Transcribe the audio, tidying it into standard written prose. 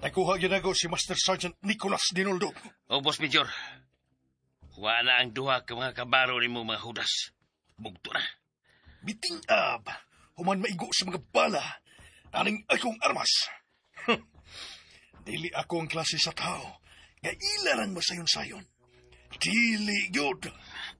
Nakuha ginago si Master Sergeant Nicholas Dinoldo. O, Boss Major. Wala ang duha ka mga kabaro ni mo mga hudas. Bugto na. Biting ab, human maigo sa mga bala, aning akong armas. Dili ako ang klase sa tao, nga ilaran mo sayon-sayon. Dili, yun.